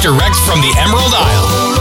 direct from the Emerald Isle.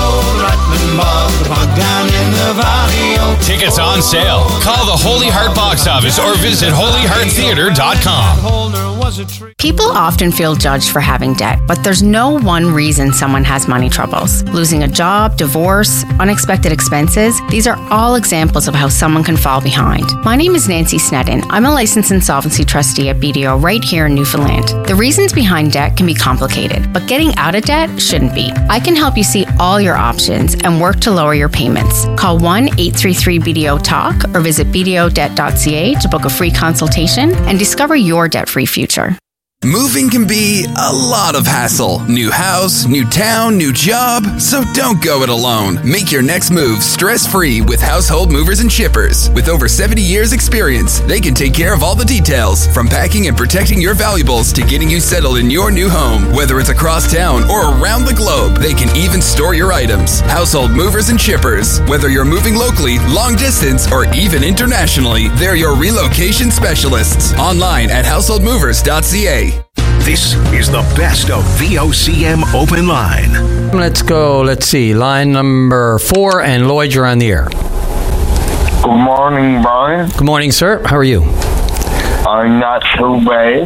Tickets on sale. Call the Holy Heart box office or visit holyhearttheater.com. People often feel judged for having debt, but there's no one reason someone has money troubles. Losing a job, divorce, unexpected expenses, these are all examples of how someone can fall behind. My name is Nancy Snedden. I'm a licensed insolvency trustee at BDO right here in Newfoundland. The reasons behind debt can be complicated, but getting out of debt shouldn't be. I can help you see all your options and work to lower your payments. Call 1-833-BDO-TALK or visit bdodebt.ca to book a free consultation and discover your debt-free future. Moving can be a lot of hassle. New house, new town, new job. So don't go it alone. Make your next move stress-free with Household Movers and Shippers. With over 70 years experience, they can take care of all the details, from packing and protecting your valuables to getting you settled in your new home. Whether it's across town or around the globe, they can even store your items. Household Movers and Shippers. Whether you're moving locally, long distance, or even internationally, they're your relocation specialists. Online at householdmovers.ca. This is the best of VOCM Open Line. Let's go. Let's see. Line number 4, and Lloyd, you're on the air. Good morning, Brian. Good morning, sir. How are you? I'm not too bad.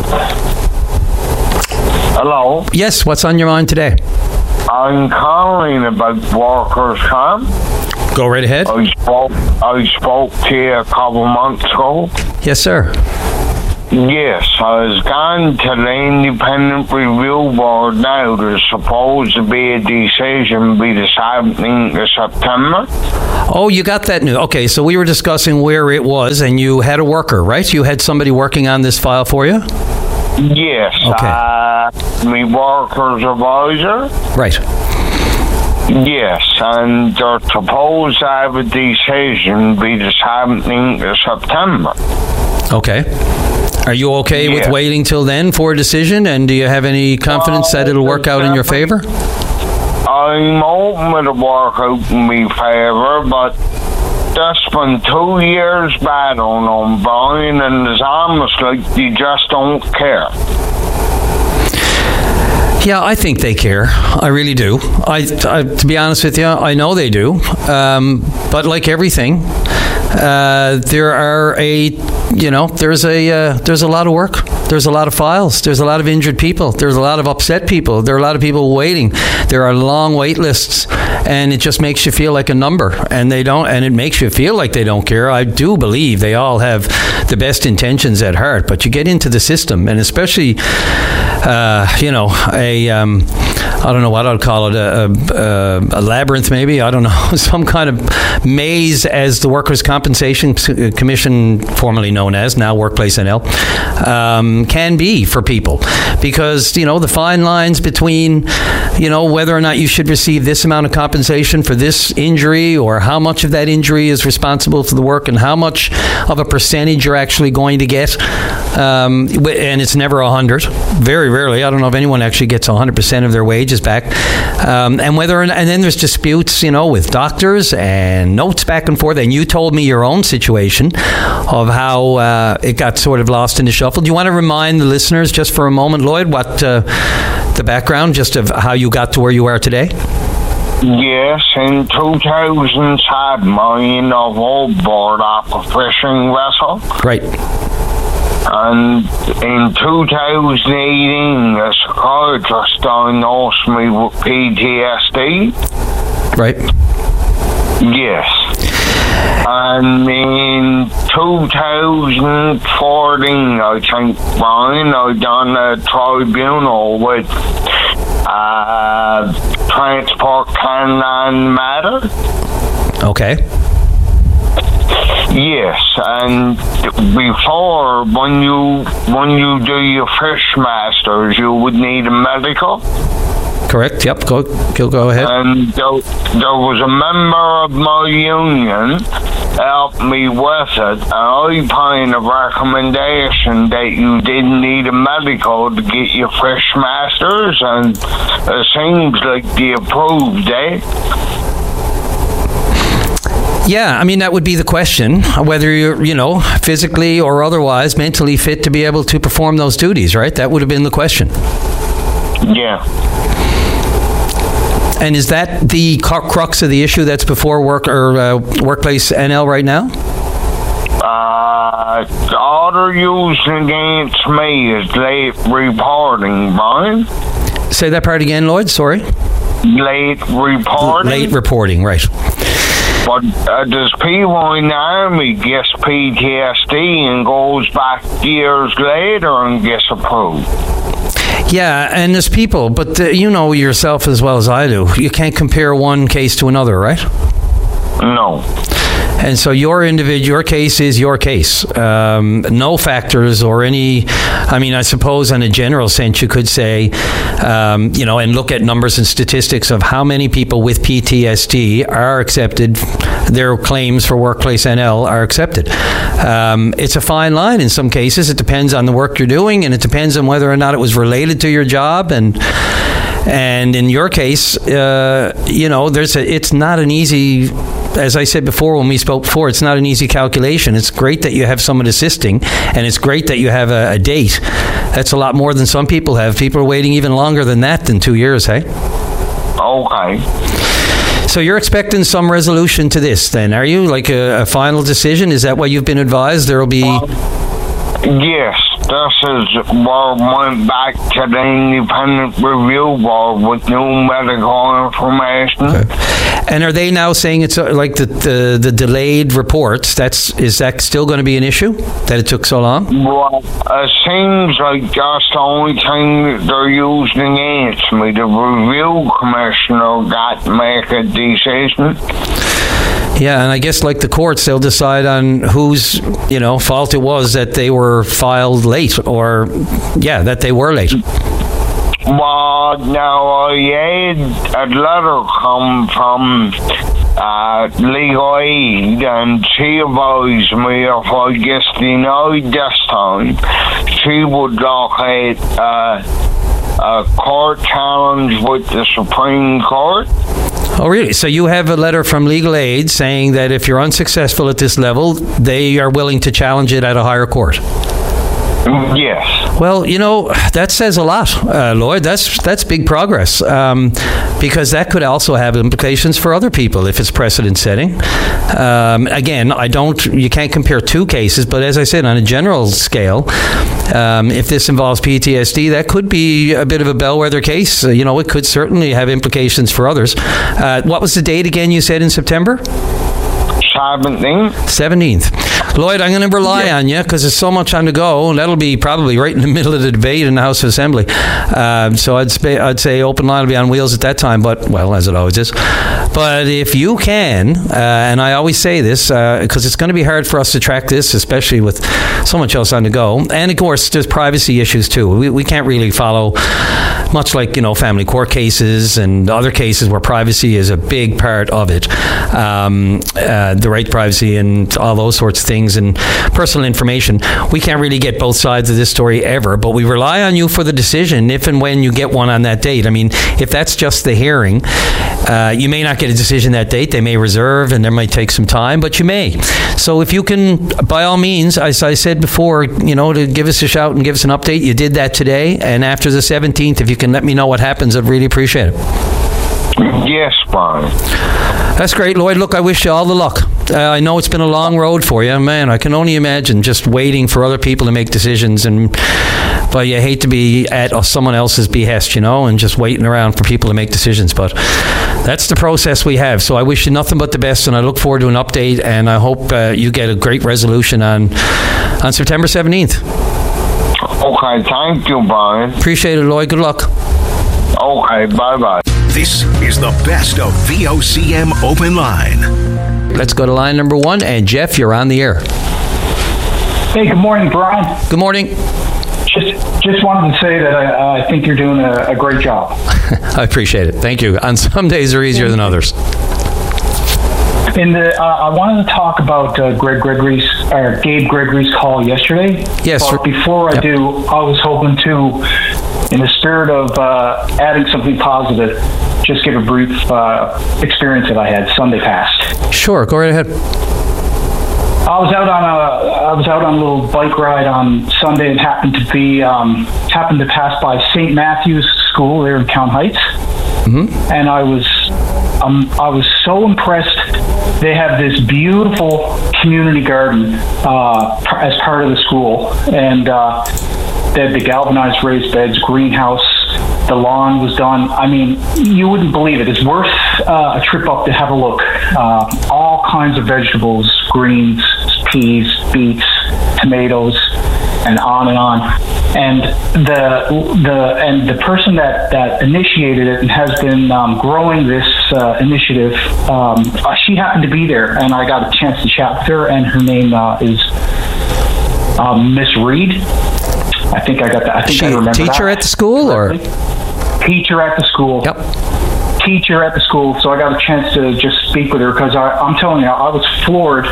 Hello? Yes, what's on your mind today? I'm calling about workers' comp. Go right ahead. I spoke to you a couple months ago. Yes, sir. Yes, I was gone to the Independent Review Board now. There's supposed to be a decision by the 17th of September. Oh, you got that news. Okay, so we were discussing where it was, and you had a worker, right? You had somebody working on this file for you? Yes. Okay. My workers advisor. Right. Yes, and they're supposed to have a decision by the 17th of September. Okay. Are you okay with waiting till then for a decision? And do you have any confidence that it'll work out in your favor? I'm hoping it'll work out in my favor, but that's been 2 years bad on them, Brian, and it's almost like they just don't care. Yeah, I think they care. I really do. I to be honest with you, I know they do. But like everything, there are there's a lot of work. There's a lot of files. There's a lot of injured people. There's a lot of upset people. There are a lot of people waiting. There are long wait lists, and it just makes you feel like a number. And it makes you feel like they don't care. I do believe they all have the best intentions at heart. But you get into the system, and especially, I don't know what I'd call it, a labyrinth maybe, I don't know, some kind of maze, as the Workers' Compensation Commission, formerly known as, now Workplace NL, can be for people. Because, the fine lines between, whether or not you should receive this amount of compensation for this injury, or how much of that injury is responsible for the work, and how much of a percentage you're actually going to get. And it's never 100. Very rarely. I don't know if anyone actually gets 100% of their wages back. And then there's disputes, with doctors and notes back and forth. And you told me your own situation of how it got sort of lost in the shuffle. Do you want to remind the listeners just for a moment, Lloyd, what the background just of how you got to where you are today? Yes, in 2007, I enrolled board off a fishing vessel. Right. And in 2018, a psychiatrist diagnosed me with PTSD. Right. Yes. And in 2014, I think, Brian, I done a tribunal with Transport Canada Matter. Okay. Yes, and before, when you do your fish masters, you would need a medical. Correct. Yep. Go ahead. And there was a member of my union helped me with it, and I put in a recommendation that you didn't need a medical to get your fish masters, and it seems like they approved it. Yeah, I mean, that would be the question, whether you're, physically or otherwise mentally fit to be able to perform those duties, right? That would have been the question. Yeah. And is that the crux of the issue that's before Workplace NL right now? The order used against me is late reporting, Brian. Say that part again, Lloyd. Sorry. Late reporting. Late reporting, right. But there's people in the Army gets PTSD and goes back years later and gets approved. Yeah, and there's people, but you know yourself as well as I do. You can't compare one case to another, right? No. And so your case is your case. No factors or any, I suppose in a general sense you could say, and look at numbers and statistics of how many people with PTSD are accepted, their claims for Workplace NL are accepted. It's a fine line in some cases. It depends on the work you're doing, and it depends on whether or not it was related to your job. And in your case, it's not an easy, as I said before when we spoke before, it's not an easy calculation. It's great that you have someone assisting, and it's great that you have a date. That's a lot more than some people have. People are waiting even longer than 2 years, hey? Okay. So you're expecting some resolution to this then, are you? Like a final decision? Is that what you've been advised? There will be... Yes. This is where went back to the independent review board with new medical information. Okay. And are they now saying it's like the delayed reports? Is that still going to be an issue? That it took so long? Well, it seems like that's the only thing that they're using against me. The review commissioner got to make a decision. Yeah, and I guess like the courts, they'll decide on whose, fault it was that they were filed late or, that they were late. Well, now I had a letter come from legal aid, and she advised me if I get denied this time, she would look at a court challenge with the Supreme Court. Oh, really? So you have a letter from legal aid saying that if you're unsuccessful at this level, they are willing to challenge it at a higher court? Yes. Well, that says a lot, Lloyd. That's big progress, because that could also have implications for other people if it's precedent setting. Again, you can't compare two cases, but as I said, on a general scale, if this involves PTSD, that could be a bit of a bellwether case. It could certainly have implications for others. What was the date again you said in September? 17th. Lloyd, I'm going to rely on you because there's so much on the go. That'll be probably right in the middle of the debate in the House of Assembly. So I'd say open line will be on wheels at that time, but, well, as it always is. But if you can, and I always say this because it's going to be hard for us to track this, especially with so much else on the go. And, of course, there's privacy issues, too. We can't really follow, much like, family court cases and other cases where privacy is a big part of it. The right to privacy and all those sorts of things and personal information. We can't really get both sides of this story ever, but we rely on you for the decision if and when you get one on that date. If that's just the hearing, you may not get a decision that date. They may reserve and there might take some time, but you may. So if you can, by all means, as I said before, to give us a shout and give us an update. You did that today, and after the 17th, if you can let me know what happens, I'd really appreciate it. Yes, Brian. That's great, Lloyd. Look, I wish you all the luck. I know it's been a long road for you. Man, I can only imagine just waiting for other people to make decisions, but you hate to be at someone else's behest, and just waiting around for people to make decisions. But that's the process we have. So I wish you nothing but the best, and I look forward to an update, and I hope you get a great resolution on September 17th. Okay, thank you, Brian. Appreciate it, Lloyd. Good luck. Okay, bye-bye. This is the best of VOCM Open Line. Let's go to line number 1, and Jeff, you're on the air. Hey, good morning, Brian. Good morning. Just wanted to say that I think you're doing a great job. I appreciate it. Thank you. On some days they're easier than others. I wanted to talk about Gabe Gregory's call yesterday. Yes. But before I do, I was hoping to, in the spirit of adding something positive, just give a brief experience that I had Sunday past. Sure, go right ahead. I was out on a little bike ride on Sunday and happened to pass by St. Matthew's School there in Count Heights. and I was so impressed. They have this beautiful community garden as part of the school, and they had the galvanized raised beds, greenhouse. The lawn was done. I mean, you wouldn't believe it. It's worth a trip up to have a look. All kinds of vegetables, greens, peas, beets, tomatoes, and on and on. And the person that initiated it and has been growing this initiative, she happened to be there, and I got a chance to chat with her. And her name is Miss Reed. I think I got that. I think I remember teacher that. At the school, or teacher at the school? Yep. Teacher at the school. So I got a chance to just speak with her, because I'm telling you, I was floored,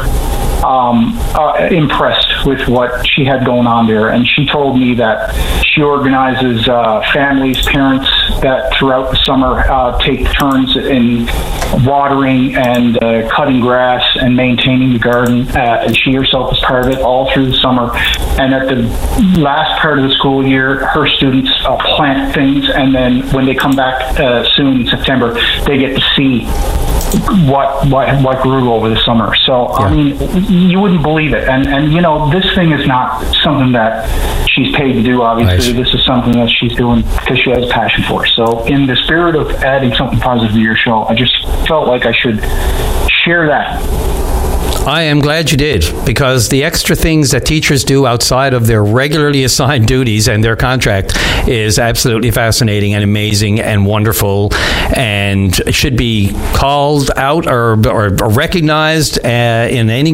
impressed with what she had going on there. And she told me that she organizes families, parents that throughout the summer take turns in watering and cutting grass and maintaining the garden. And she herself is part of it all through the summer. And at the last part of the school year, her students plant things, and then when they come back soon in September, they get to see what grew over the summer. So, yeah. I mean, you wouldn't believe it. And you know, this thing is not something that she's paid to do, obviously. Nice. This is something that she's doing because she has a passion for it. So in the spirit of adding something positive to your show, I just felt like I should share that. I am glad you did, because the extra things that teachers do outside of their regularly assigned duties and their contract is absolutely fascinating and amazing and wonderful, and should be called out or recognized in any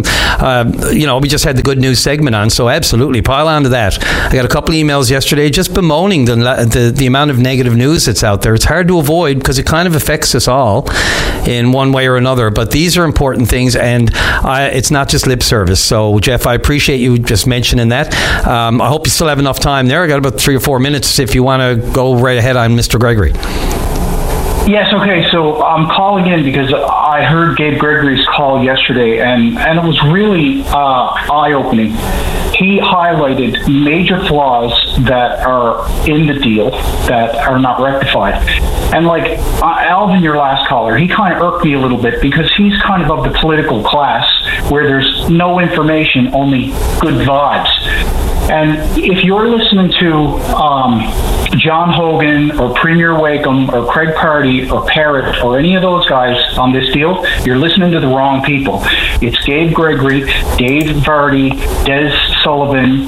we just had the good news segment on, so absolutely pile on to that. I got a couple of emails yesterday just bemoaning the amount of negative news that's out there. It's hard to avoid because it kind of affects us all in one way or another, but these are important things, and it's not just lip service. So, Jeff, I appreciate you just mentioning that. I hope you still have enough time there. I got about 3 or 4 minutes if you want to go right ahead on Mr. Gregory. Yes, okay, so I'm calling in because I heard Gabe Gregory's call yesterday, and it was really eye-opening. He highlighted major flaws that are in the deal that are not rectified. And like Alvin, your last caller, he kind of irked me a little bit because he's kind of the political class where there's no information, only good vibes. And if you're listening to John Hogan or Premier Wakeham or Craig Party or Parrott or any of those guys on this deal, you're listening to the wrong people. It's Gabe Gregory, Dave Vardy, Des Sullivan.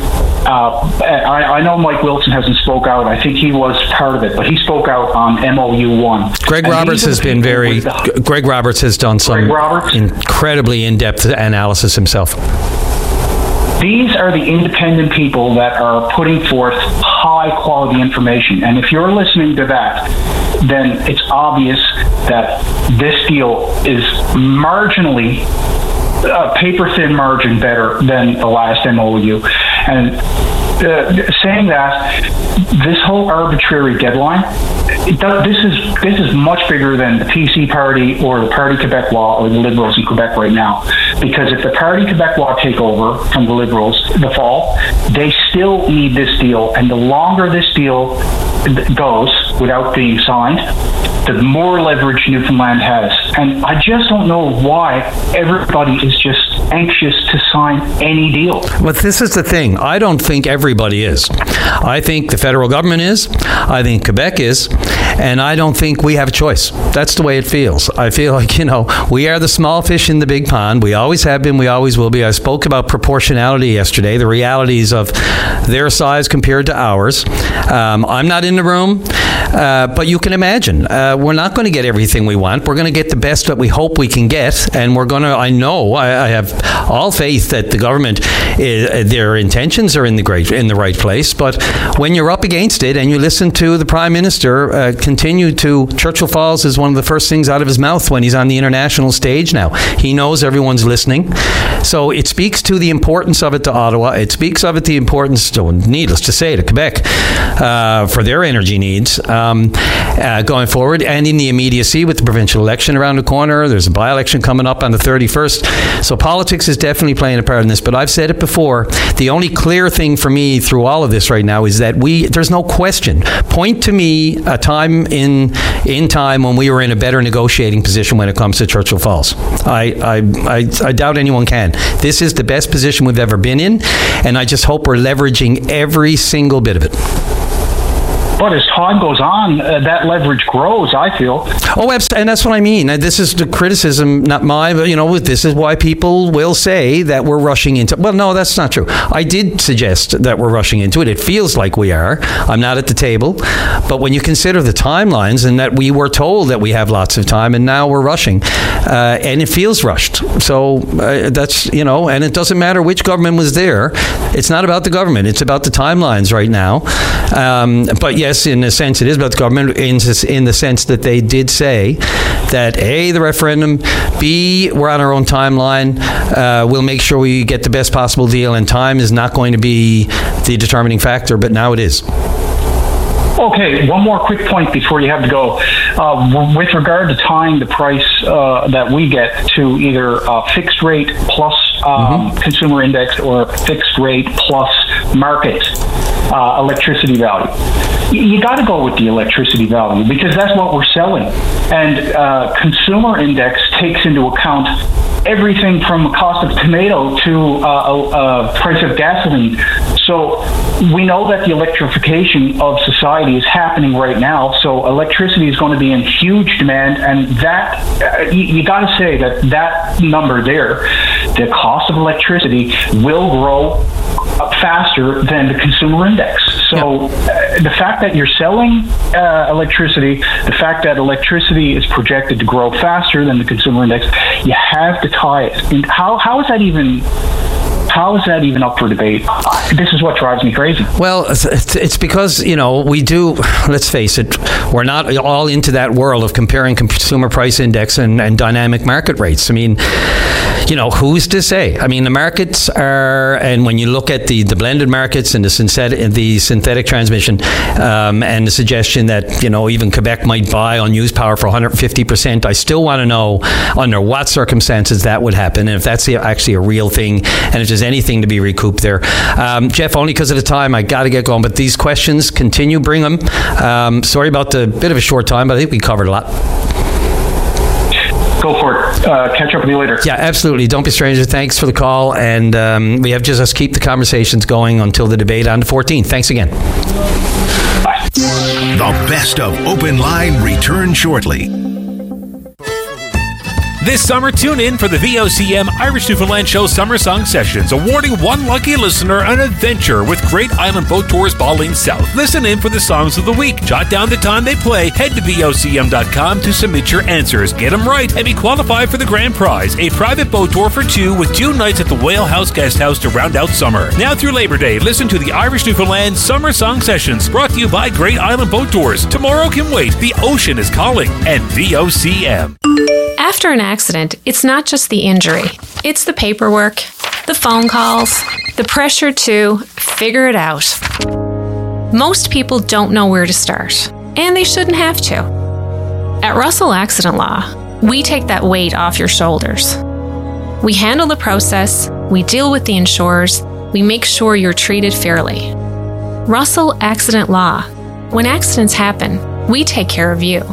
I know Mike Wilson hasn't spoke out. I think he was part of it, but he spoke out on MOU 1. Greg Roberts has been Greg Roberts has done some incredibly in-depth analysis himself. These are the independent people that are putting forth high-quality information. And if you're listening to that, then it's obvious that this deal is marginally, paper-thin margin better than the last MOU. And saying that, this whole arbitrary deadline, this is much bigger than the PC Party or the Parti Québécois or the Liberals in Quebec right now. Because if the Parti Québécois take over from the Liberals in the fall, they still need this deal. And the longer this deal goes without being signed, the more leverage Newfoundland has. And I just don't know why everybody is just anxious to sign any deal. But this is the thing. I don't think everybody is. I think the federal government is. I think Quebec is. And I don't think we have a choice. That's the way it feels. I feel like, we are the small fish in the big pond. We always have been. We always will be. I spoke about proportionality yesterday, the realities of their size compared to ours. I'm not in the room, but you can imagine. We're not going to get everything we want. We're going to get the best that we hope we can get. And we're going to, I have all faith that the government, their intentions are in the right place. But when you're up against it and you listen to the Prime Minister Churchill Falls is one of the first things out of his mouth when he's on the international stage now. He knows everyone's listening. So it speaks to the importance of it to Ottawa. It speaks of it the importance, needless to say, to Quebec for their energy needs going forward. and in the immediacy with the provincial election around the corner. There's a by-election coming up on the 31st. So politics is definitely playing a part in this. But I've said it before, the only clear thing for me through all of this right now is that there's no question. Point to me a time in time when we were in a better negotiating position when it comes to Churchill Falls. I doubt anyone can. This is the best position we've ever been in, and I just hope we're leveraging every single bit of it. But as time goes on, that leverage grows, I feel. Oh, and that's what I mean. This is the criticism, not mine, but, this is why people will say that we're rushing into... Well, no, that's not true. I did suggest that we're rushing into it. It feels like we are. I'm not at the table. But when you consider the timelines and that we were told that we have lots of time and now we're rushing, and it feels rushed. So that's, and it doesn't matter which government was there. It's not about the government. It's about the timelines right now. But yes, in a sense, it is about the government in the sense that they did say that A, the referendum, B, we're on our own timeline, we'll make sure we get the best possible deal, and time is not going to be the determining factor, but now it is. Okay, one more quick point before you have to go. With regard to tying the price that we get to either fixed rate plus consumer index or fixed rate plus market electricity value, you got to go with the electricity value because that's what we're selling. And consumer index takes into account everything from a cost of tomato to a price of gasoline. So we know that the electrification of society is happening right now. So electricity is going to be in huge demand, and that you got to say that number there, the cost of electricity will grow faster than the consumer index. So the fact that you're selling electricity, the fact that electricity is projected to grow faster than the consumer index, you have to tie it. And how is that even up for debate? This is what drives me crazy. Well, it's because, we do, let's face it, we're not all into that world of comparing consumer price index and dynamic market rates. I mean, who's to say? I mean, the markets are, and when you look at the blended markets and the synthetic transmission, and the suggestion that, even Quebec might buy unused power for 150%, I still want to know under what circumstances that would happen, and if that's actually a real thing, and if there's anything to be recouped there. Jeff, only because of the time, I got to get going, but these questions, continue, bring them. Sorry about the bit of a short time, but I think we covered a lot. Go for it. Catch up with you later. Yeah, absolutely. Don't be strangers. Thanks for the call. And we have just keep the conversations going until the debate on the 14th. Thanks again. Bye. The best of Open Line returns shortly. This summer, tune in for the VOCM Irish Newfoundland Show Summer Song Sessions, awarding one lucky listener an adventure with Great Island Boat Tours Baligne South. Listen in for the songs of the week. Jot down the time they play. Head to VOCM.com to submit your answers. Get them right and be qualified for the grand prize, a private boat tour for two with 2 nights at the Whale House Guest House to round out summer. Now through Labor Day, listen to the Irish Newfoundland Summer Song Sessions, brought to you by Great Island Boat Tours. Tomorrow can wait. The ocean is calling. And VOCM. After an accident, it's not just the injury. It's the paperwork, the phone calls, the pressure to figure it out. Most people don't know where to start, and they shouldn't have to. At Russell Accident Law, we take that weight off your shoulders. We handle the process, we deal with the insurers, we make sure you're treated fairly. Russell Accident Law. When accidents happen, we take care of you.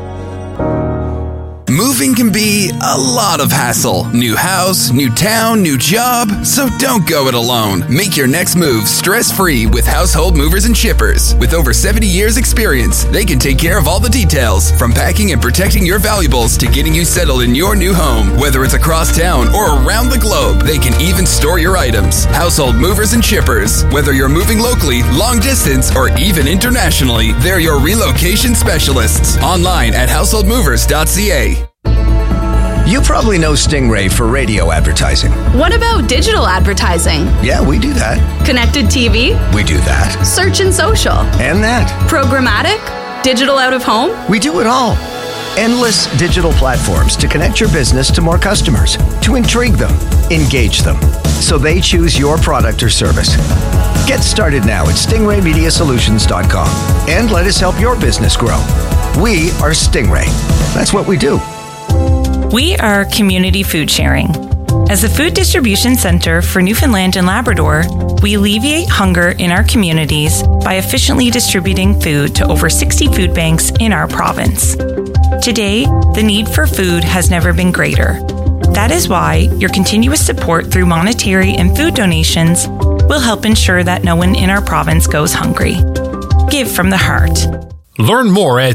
Moving can be a lot of hassle. New house, new town, new job. So don't go it alone. Make your next move stress-free with Household Movers and Shippers. With over 70 years experience, they can take care of all the details, from packing and protecting your valuables to getting you settled in your new home. Whether it's across town or around the globe, they can even store your items. Household Movers and Shippers. Whether you're moving locally, long distance, or even internationally, they're your relocation specialists. Online at householdmovers.ca. You probably know Stingray for radio advertising. What about digital advertising? Yeah, we do that. Connected TV? We do that. Search and social? And that. Programmatic? Digital out of home? We do it all. Endless digital platforms to connect your business to more customers, to intrigue them, engage them, so they choose your product or service. Get started now at stingraymediasolutions.com and let us help your business grow. We are Stingray. That's what we do. We are Community Food Sharing. As a food distribution center for Newfoundland and Labrador, we alleviate hunger in our communities by efficiently distributing food to over 60 food banks in our province. Today, the need for food has never been greater. That is why your continuous support through monetary and food donations will help ensure that no one in our province goes hungry. Give from the heart. Learn more at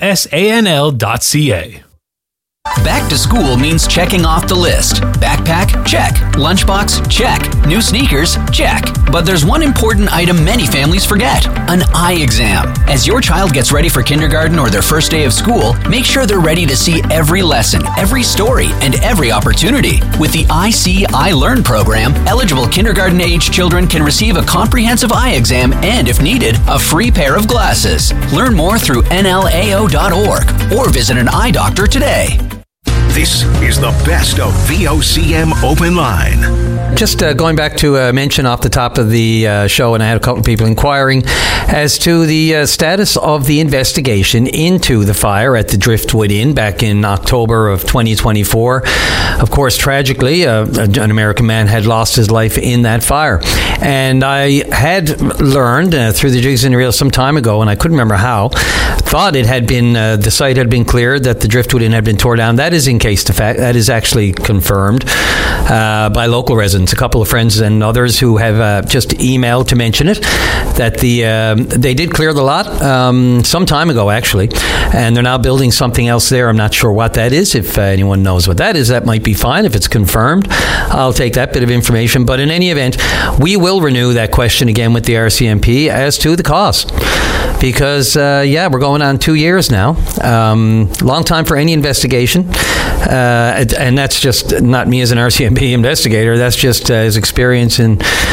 cfsanl.ca. Back to school means checking off the list. Backpack? Check. Lunchbox? Check. New sneakers? Check. But there's one important item many families forget: an eye exam. As your child gets ready for kindergarten or their first day of school, make sure they're ready to see every lesson, every story, and every opportunity. With the I See, I Learn program, eligible kindergarten-age children can receive a comprehensive eye exam and, if needed, a free pair of glasses. Learn more through nlao.org or visit an eye doctor today. This is the best of VOCM Open Line. Just going back to a mention off the top of the show, and I had a couple of people inquiring as to the status of the investigation into the fire at the Driftwood Inn back in October of 2024. Of course, tragically, an American man had lost his life in that fire. And I had learned through the jigs and reels some time ago, and I couldn't remember how, thought it had been, the site had been cleared, that the Driftwood Inn had been torn down. That is in case to fact. That is actually confirmed by local residents. A couple of friends and others who have just emailed to mention it, that they did clear the lot some time ago, actually, and they're now building something else there. I'm not sure what that is. If anyone knows what that is, that might be fine. If it's confirmed, I'll take that bit of information. But in any event, we will renew that question again with the RCMP as to the cost. Because, we're going on 2 years now. Long time for any investigation. And that's just not me as an RCMP investigator. That's just his experience in